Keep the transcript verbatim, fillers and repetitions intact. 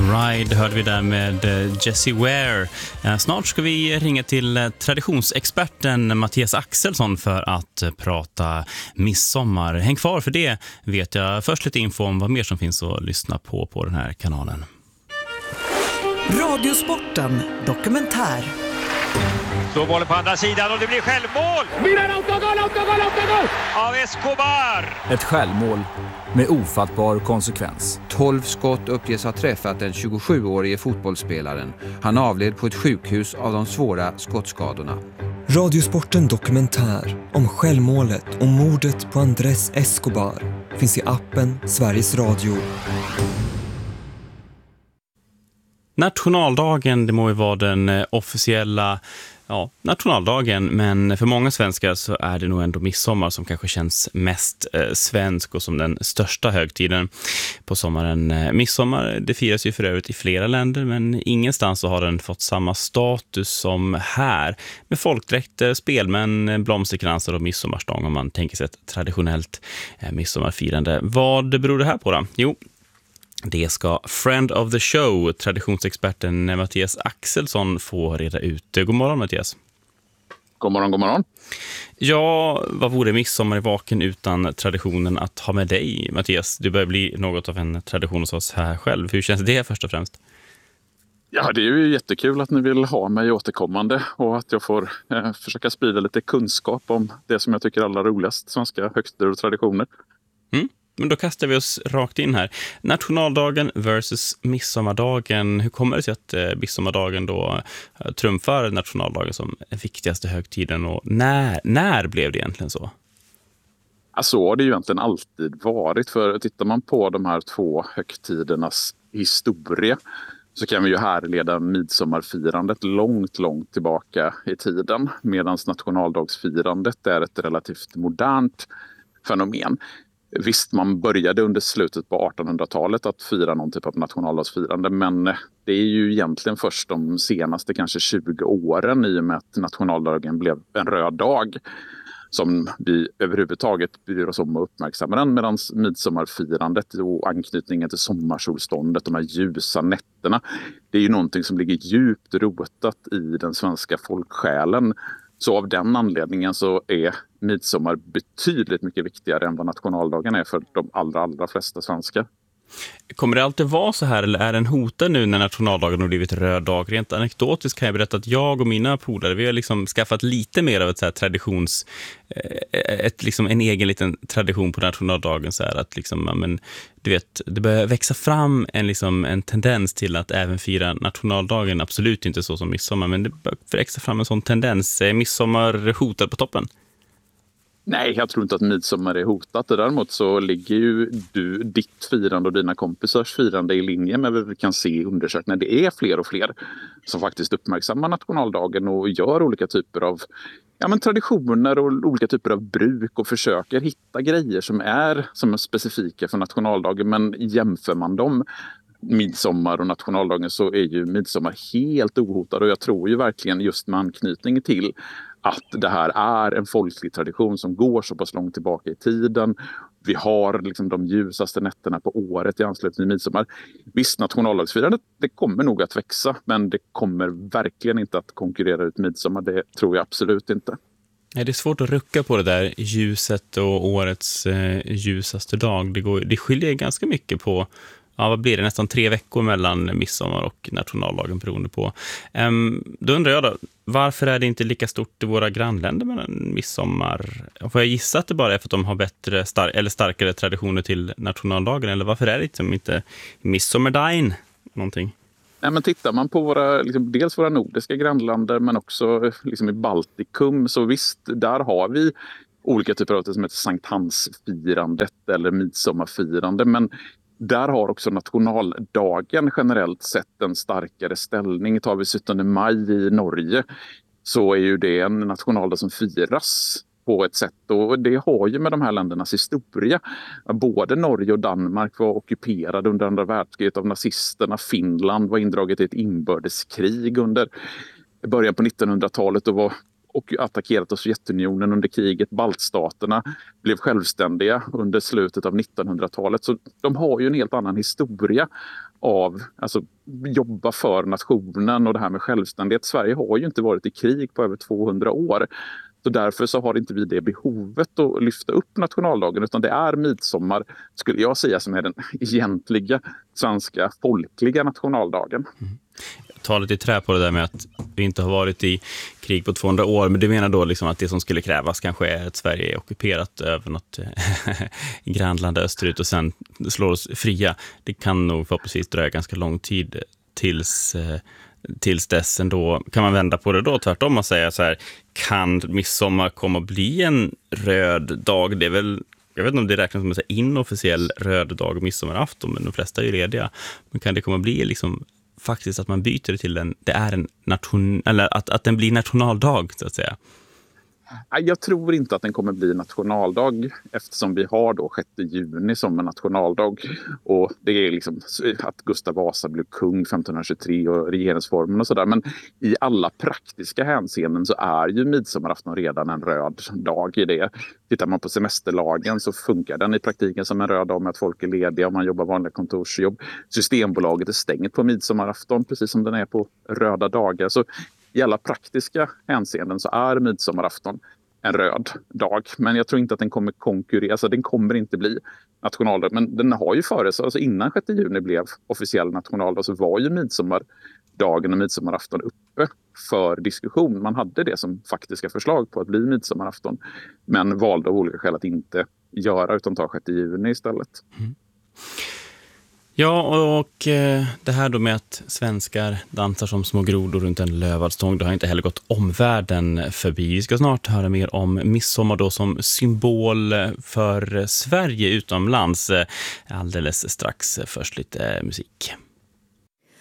Ride hörde vi där med Jessie Ware. Snart ska vi ringa till traditionsexperten Mattias Axelsson för att prata midsommar. Häng kvar för det vet jag. Först lite info om vad mer som finns att lyssna på på den här kanalen. Radiosporten dokumentär. Så bollen på andra sidan och det blir självmål! Milan autogol, autogol, autogol! Av Escobar! Ett självmål med ofattbar konsekvens. tolv skott uppges ha träffat den tjugosjuårige fotbollsspelaren. Han avled på ett sjukhus av de svåra skottskadorna. Radiosporten dokumentär om självmålet och mordet på Andrés Escobar finns i appen Sveriges Radio. Nationaldagen, det må ju vara den officiella ja, nationaldagen, men för många svenskar så är det nog ändå midsommar som kanske känns mest eh, svensk och som den största högtiden på sommaren. Eh, midsommar, det firas ju för övrigt i flera länder, men ingenstans så har den fått samma status som här. Med folkdräkter, spelmän, blomsterkransar och midsommarstång om man tänker sig ett traditionellt eh, midsommarfirande. Vad beror det här på då? Jo, det ska friend of the show, traditionsexperten Mattias Axelsson, få reda ut. God morgon Mattias. God morgon, god morgon. Ja, vad vore midsommar i vaken utan traditionen att ha med dig, Mattias? Du börjar bli något av en tradition hos oss här själv. Hur känns det först och främst? Ja, det är ju jättekul att ni vill ha mig återkommande och att jag får eh, försöka sprida lite kunskap om det som jag tycker är allra roligast, svenska högtider och traditioner. Mm. Men då kastar vi oss rakt in här. Nationaldagen versus midsommardagen. Hur kommer det sig att eh, midsommardagen då eh, trumfar nationaldagen som den viktigaste högtiden? Och när, när blev det egentligen så? Ja, så har det ju egentligen alltid varit. För tittar man på de här två högtidernas historia så kan vi ju härleda midsommarfirandet långt, långt tillbaka i tiden. Medan nationaldagsfirandet är ett relativt modernt fenomen. Visst, man började under slutet på artonhundratalet att fira någon typ av nationaldagsfirande, men det är ju egentligen först de senaste kanske tjugo åren i och med att nationaldagen blev en röd dag som vi överhuvudtaget bryr oss om att uppmärksamma den, medan midsommarfirandet och anknytningen till sommarsolståndet, de här ljusa nätterna, det är ju någonting som ligger djupt rotat i den svenska folksjälen. Så av den anledningen så är midsommar betydligt mycket viktigare än vad nationaldagen är för de allra, allra flesta svenskar. Kommer det alltid vara så här eller är den hotad nu när nationaldagen har blivit röd dag? Rent anekdotiskt kan jag berätta att jag och mina polare, vi har liksom skaffat lite mer av ett så här traditions, ett, liksom en egen liten tradition på nationaldagen så här att liksom, men, du vet, det börjar växa fram en, liksom, en tendens till att även fira nationaldagen, absolut inte så som midsommar, men det börjar växa fram en sån tendens. Är midsommar hotad på toppen? Nej, jag tror inte att midsommar är hotat. Däremot så ligger ju du, ditt firande och dina kompisars firande i linje med vad vi kan se i undersökningar. Det är fler och fler som faktiskt uppmärksammar nationaldagen och gör olika typer av ja, men traditioner och olika typer av bruk och försöker hitta grejer som är, som är specifika för nationaldagen. Men jämför man dem midsommar och nationaldagen så är ju midsommar helt ohotad och jag tror ju verkligen just med anknytning till att det här är en folklig tradition som går så pass långt tillbaka i tiden. Vi har liksom de ljusaste nätterna på året i anslutning till midsommar. Visst, nationaldagsfirandet, det kommer nog att växa, men det kommer verkligen inte att konkurrera ut midsommar. Det tror jag absolut inte. Nej, det är svårt att rucka på det där ljuset och årets eh, ljusaste dag. Det, går, det skiljer ganska mycket på, ja, vad blir det? Nästan tre veckor mellan midsommar och nationaldagen beroende på. Um, då undrar jag då, varför är det inte lika stort i våra grannländer med en midsommar? Får jag gissa att det bara är för att de har bättre star- eller starkare traditioner till nationaldagen? Eller varför är det liksom inte midsommardagen någonting? Nej, men tittar man på våra, liksom, dels våra nordiska grannländer men också liksom i Baltikum, så visst, där har vi olika typer av det som heter Sankt Hans-firandet eller midsommarfirande, men där har också nationaldagen generellt sett en starkare ställning. Tar vi sjuttonde maj i Norge så är ju det en nationaldag som firas på ett sätt. Och det har ju med de här ländernas historia. Både Norge och Danmark var ockuperade under andra världskriget av nazisterna. Finland var indraget i ett inbördeskrig under början på nittonhundratalet och var och attackerat av Sovjetunionen under kriget. Baltstaterna blev självständiga under slutet av nittonhundratalet. Så de har ju en helt annan historia av, alltså jobba för nationen och det här med självständighet. Sverige har ju inte varit i krig på över tvåhundra år. Så därför så har inte vi det behovet att lyfta upp nationaldagen, utan det är midsommar, skulle jag säga, som är den egentliga svenska folkliga nationaldagen. Mm. Jag tar lite i trä på det där med att vi inte har varit i krig på tvåhundra år, men du menar då liksom att det som skulle krävas kanske är att Sverige är ockuperat över något grannland österut och sen slår oss fria. Det kan nog förhoppningsvis dröja ganska lång tid tills... tills dess ändå. Kan man vända på det då tvärtom och säga så här, kan midsommar komma att bli en röd dag? Det är väl, jag vet inte om det räknas som en inofficiell röd dag, midsommarafton, men de flesta är ju lediga. Men kan det komma att bli liksom faktiskt att man byter det till en, det är en nation, eller att, att den blir nationaldag så att säga? Jag tror inte att den kommer bli nationaldag, eftersom vi har då sjätte juni som en nationaldag. Och det är liksom att Gustav Vasa blev kung femtonhundratjugotre och regeringsformen och sådär. Men i alla praktiska hänseenden så är ju midsommarafton redan en röd dag i det. Tittar man på semesterlagen så funkar den i praktiken som en röd dag med att folk är lediga och man jobbar vanliga kontorsjobb. Systembolaget är stängt på midsommarafton precis som den är på röda dagar. Så i alla praktiska hänseenden så är midsommarafton en röd dag. Men jag tror inte att den kommer konkurrera. Alltså den kommer inte bli nationaldag. Men den har ju före sig. Alltså innan sjätte juni blev officiell nationaldag så var ju midsommardagen och midsommarafton uppe för diskussion. Man hade det som faktiska förslag på att bli midsommarafton. Men valde av olika skäl att inte göra utan ta sjätte juni istället. Mm. Ja, och det här då med att svenskar dansar som små grodor runt en lövad stång, det har inte heller gått omvärlden förbi. Vi ska snart höra mer om midsommar då som symbol för Sverige utomlands. Alldeles strax, först lite musik.